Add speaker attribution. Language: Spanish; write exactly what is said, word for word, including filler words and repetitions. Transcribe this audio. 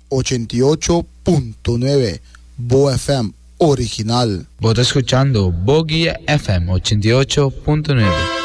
Speaker 1: ochenta y ocho punto nueve, Bo F M original.
Speaker 2: Vos estás escuchando Bogie F M ochenta y ocho punto nueve.